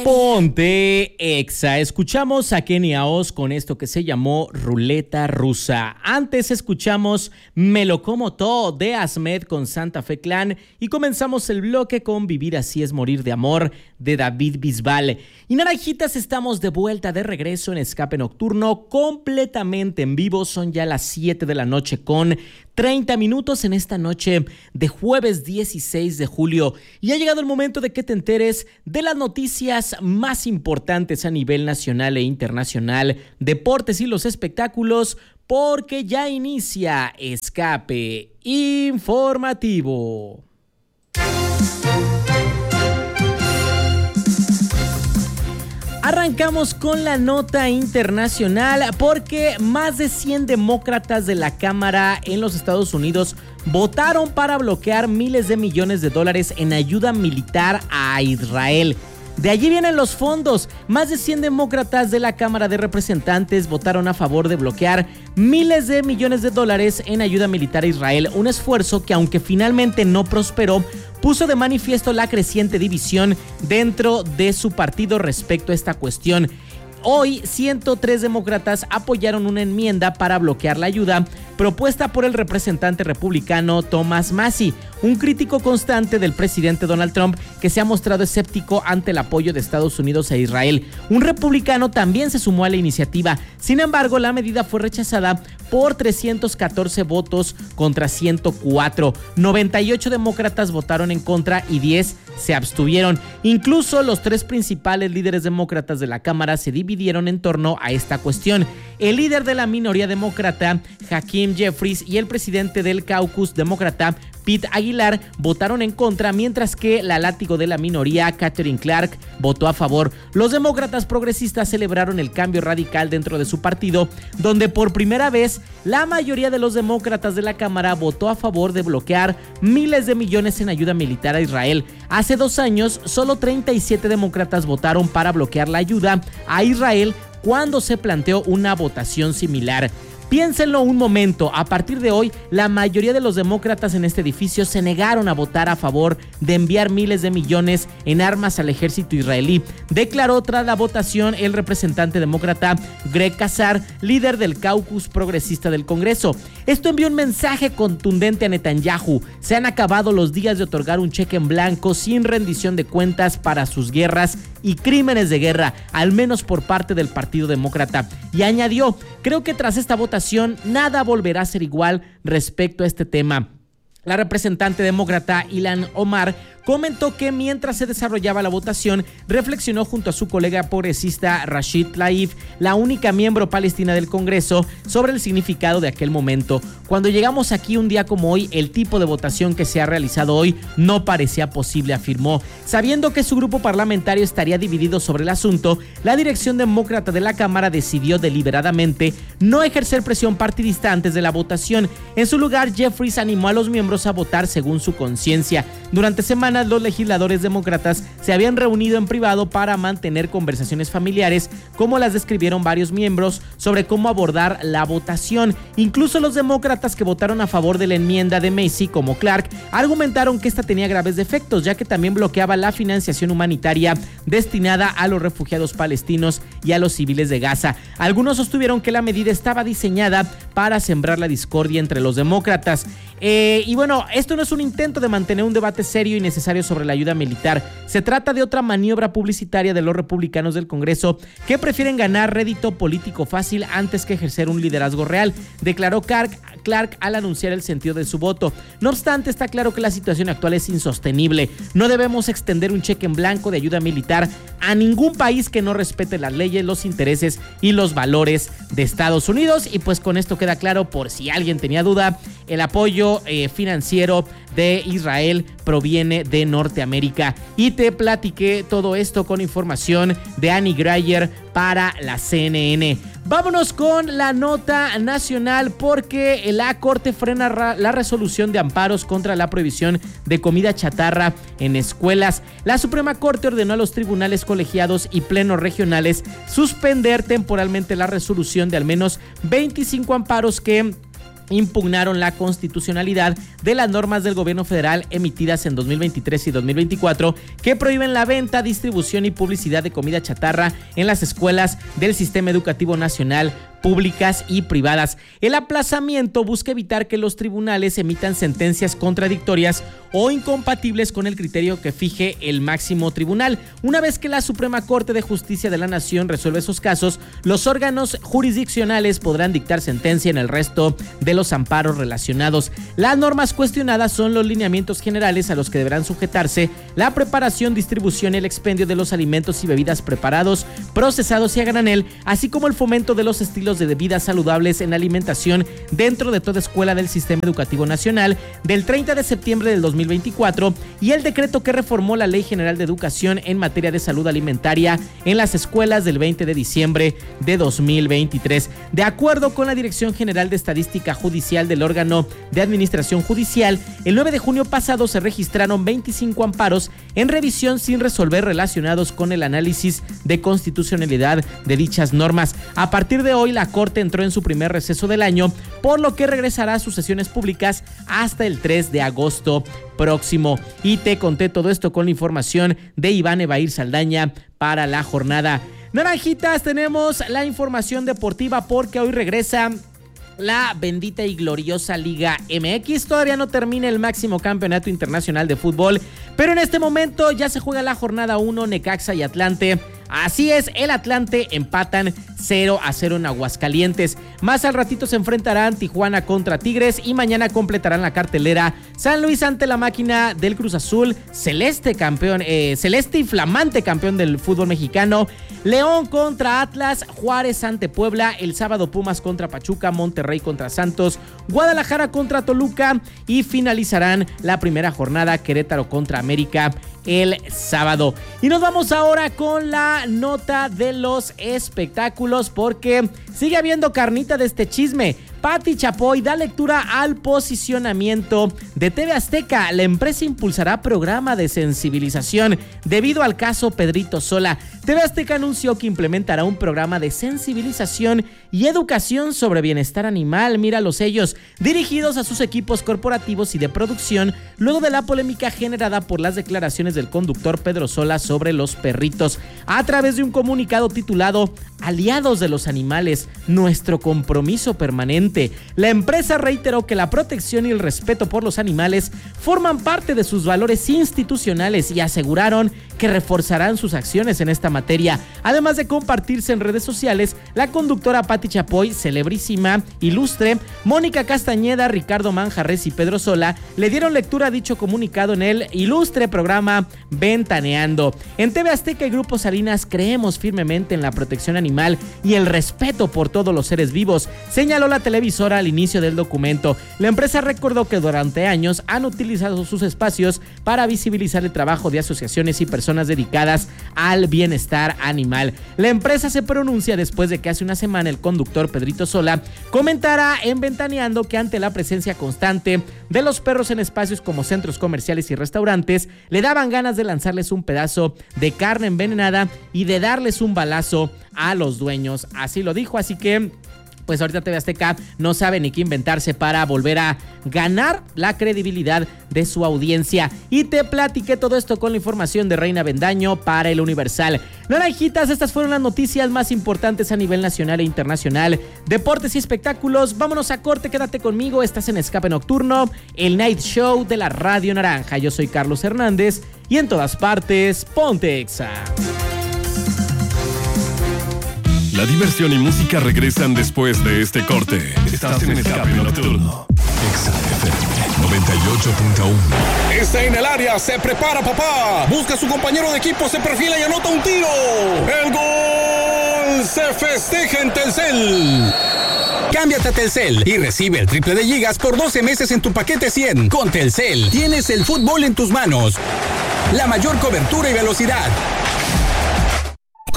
Ponte Exa. Escuchamos a Kenia Oz con esto que se llamó Ruleta Rusa. Antes escuchamos Me lo como todo de Asmed con Santa Fe Clan y comenzamos el bloque con Vivir así es morir de amor de David Bisbal. Y Naranjitas, estamos de vuelta, de regreso en Escape Nocturno, completamente en vivo. Son ya las 7 de la noche con 30 minutos en esta noche de jueves 16 de julio. Y ha llegado el momento de que te enteres de las noticias más importantes a nivel nacional e internacional, deportes y los espectáculos, porque ya inicia Escape Informativo. Arrancamos con la nota internacional porque más de 100 demócratas de la Cámara en los Estados Unidos votaron para bloquear miles de millones de dólares en ayuda militar a Israel. De allí vienen los fondos. Más de 100 demócratas de la Cámara de Representantes votaron a favor de bloquear miles de millones de dólares en ayuda militar a Israel, un esfuerzo que, aunque finalmente no prosperó, puso de manifiesto la creciente división dentro de su partido respecto a esta cuestión. Hoy, 103 demócratas apoyaron una enmienda para bloquear la ayuda propuesta por el representante republicano Thomas Massie, un crítico constante del presidente Donald Trump que se ha mostrado escéptico ante el apoyo de Estados Unidos a Israel. Un republicano también se sumó a la iniciativa. Sin embargo, la medida fue rechazada por 314 votos contra 104. 98 demócratas votaron en contra y 10 se abstuvieron. Incluso los tres principales líderes demócratas de la Cámara se dividieron en torno a esta cuestión. El líder de la minoría demócrata, Hakeem Jeffries, y el presidente del caucus demócrata, Pete Aguilar, votaron en contra, mientras que la látigo de la minoría, Katherine Clark, votó a favor. Los demócratas progresistas celebraron el cambio radical dentro de su partido, donde por primera vez la mayoría de los demócratas de la Cámara votó a favor de bloquear miles de millones en ayuda militar a Israel. Hace 2 años, solo 37 demócratas votaron para bloquear la ayuda a Israel cuando se planteó una votación similar. Piénsenlo un momento, a partir de hoy, la mayoría de los demócratas en este edificio se negaron a votar a favor de enviar miles de millones en armas al ejército israelí, declaró tras la votación el representante demócrata Greg Casar, líder del caucus progresista del Congreso. Esto envió un mensaje contundente a Netanyahu: se han acabado los días de otorgar un cheque en blanco sin rendición de cuentas para sus guerras y crímenes de guerra, al menos por parte del Partido Demócrata. Y añadió: creo que tras esta votación nada volverá a ser igual respecto a este tema. La representante demócrata Ilhan Omar comentó que mientras se desarrollaba la votación, reflexionó junto a su colega progresista Rashid Tlaib, la única miembro palestina del Congreso, sobre el significado de aquel momento. Cuando llegamos aquí un día como hoy, el tipo de votación que se ha realizado hoy no parecía posible, afirmó. Sabiendo que su grupo parlamentario estaría dividido sobre el asunto, la dirección demócrata de la Cámara decidió deliberadamente no ejercer presión partidista antes de la votación. En su lugar, Jeffries animó a los miembros a votar según su conciencia. Durante semanas, los legisladores demócratas se habían reunido en privado para mantener conversaciones familiares, como las describieron varios miembros, sobre cómo abordar la votación. Incluso los demócratas que votaron a favor de la enmienda de Massie, como Clark, argumentaron que esta tenía graves defectos, ya que también bloqueaba la financiación humanitaria destinada a los refugiados palestinos y a los civiles de Gaza. Algunos sostuvieron que la medida estaba diseñada para sembrar la discordia entre los demócratas. Y bueno, esto no es un intento de mantener un debate serio y necesario sobre la ayuda militar. Se trata de otra maniobra publicitaria de los republicanos del Congreso que prefieren ganar rédito político fácil antes que ejercer un liderazgo real, declaró Clark al anunciar el sentido de su voto. No obstante, está claro que la situación actual es insostenible. No debemos extender un cheque en blanco de ayuda militar a ningún país que no respete las leyes, los intereses y los valores de Estados Unidos. Y pues con esto queda claro, por si alguien tenía duda, el apoyo financiero de Israel proviene de Norteamérica. Y te platiqué todo esto con información de Annie Grayer para la CNN. Vámonos con la nota nacional, porque la Corte frena la resolución de amparos contra la prohibición de comida chatarra en escuelas. La Suprema Corte ordenó a los tribunales colegiados y plenos regionales suspender temporalmente la resolución de al menos 25 amparos que impugnaron la constitucionalidad de las normas del gobierno federal emitidas en 2023 y 2024 que prohíben la venta, distribución y publicidad de comida chatarra en las escuelas del Sistema Educativo Nacional, públicas y privadas. El aplazamiento busca evitar que los tribunales emitan sentencias contradictorias o incompatibles con el criterio que fije el máximo tribunal. Una vez que la Suprema Corte de Justicia de la Nación resuelve esos casos, los órganos jurisdiccionales podrán dictar sentencia en el resto de los amparos relacionados. Las normas cuestionadas son los lineamientos generales a los que deberán sujetarse la preparación, distribución y el expendio de los alimentos y bebidas preparados, procesados y a granel, así como el fomento de los estilos de vidas saludables en alimentación dentro de toda escuela del Sistema Educativo Nacional del 30 de septiembre del 2024 y el decreto que reformó la Ley General de Educación en materia de salud alimentaria en las escuelas del 20 de diciembre de 2023. De acuerdo con la Dirección General de Estadística Judicial del órgano de Administración Judicial, el 9 de junio pasado se registraron 25 amparos en revisión sin resolver relacionados con el análisis de constitucionalidad de dichas normas. A partir de hoy, la Corte entró en su primer receso del año, por lo que regresará a sus sesiones públicas hasta el 3 de agosto próximo. Y te conté todo esto con la información de Iván Evair Saldaña para la jornada. Naranjitas, tenemos la información deportiva porque hoy regresa la bendita y gloriosa Liga MX. Todavía no termina el máximo campeonato internacional de fútbol, pero en este momento ya se juega la jornada 1, Necaxa y Atlante. Así es, el Atlante empatan 0-0 en Aguascalientes. Más al ratito se enfrentarán Tijuana contra Tigres y mañana completarán la cartelera San Luis ante la máquina del Cruz Azul, celeste y flamante campeón del fútbol mexicano. León contra Atlas, Juárez ante Puebla, el sábado Pumas contra Pachuca, Monterrey contra Santos, Guadalajara contra Toluca y finalizarán la primera jornada Querétaro contra América el sábado. Y nos vamos ahora con la nota de los espectáculos porque sigue habiendo carnita de este chisme. Pati Chapoy da lectura al posicionamiento de TV Azteca. La empresa impulsará programa de sensibilización debido al caso Pedrito Sola. TV Azteca anunció que implementará un programa de sensibilización y educación sobre bienestar animal, mira los sellos, dirigidos a sus equipos corporativos y de producción, luego de la polémica generada por las declaraciones del conductor Pedro Sola sobre los perritos. A través de un comunicado titulado Aliados de los Animales, nuestro compromiso permanente, la empresa reiteró que la protección y el respeto por los animales forman parte de sus valores institucionales y aseguraron que reforzarán sus acciones en esta materia. Además de compartirse en redes sociales, la conductora Pati Chapoy, celebrísima, ilustre, Mónica Castañeda, Ricardo Manjarres y Pedro Sola le dieron lectura a dicho comunicado en el ilustre programa Ventaneando. En TV Azteca y Grupo Salinas creemos firmemente en la protección animal y el respeto por todos los seres vivos, señaló la televisora al inicio del documento. La empresa recordó que durante años han utilizado sus espacios para visibilizar el trabajo de asociaciones y personas dedicadas al bienestar animal. La empresa se pronuncia después de que hace una semana el conductor Pedrito Sola comentara en Ventaneando que ante la presencia constante de los perros en espacios como centros comerciales y restaurantes, le daban ganas de lanzarles un pedazo de carne envenenada y de darles un balazo a los dueños. Así lo dijo, así que pues ahorita TV Azteca no sabe ni qué inventarse para volver a ganar la credibilidad de su audiencia. Y te platiqué todo esto con la información de Reina Bendaño para El Universal. Naranjitas, estas fueron las noticias más importantes a nivel nacional e internacional. Deportes y espectáculos, vámonos a corte, quédate conmigo, estás en Escape Nocturno, el Night Show de la Radio Naranja. Yo soy Carlos Hernández y en todas partes, ponte Exa. La diversión y música regresan después de este corte. Estás en Escape Nocturno. Exa FM 98.1. Está en el área, se prepara papá. Busca a su compañero de equipo, se perfila y anota un tiro. ¡El gol! Se festeja en Telcel. Cámbiate a Telcel y recibe el triple de gigas por 12 meses en tu paquete 100. Con Telcel tienes el fútbol en tus manos. La mayor cobertura y velocidad.